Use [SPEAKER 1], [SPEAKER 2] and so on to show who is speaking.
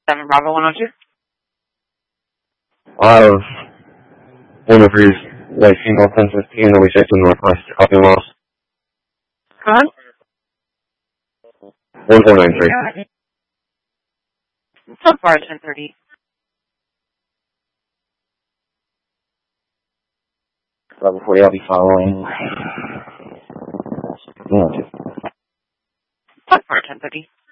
[SPEAKER 1] 7 Bravo 102.
[SPEAKER 2] Out of one of these, like, female 1015 that we checked in Northwest, copy loss.
[SPEAKER 1] Go ahead.
[SPEAKER 2] 1493.
[SPEAKER 1] So far, 1030.
[SPEAKER 2] Level 40, I'll be following.
[SPEAKER 1] So far, 1030.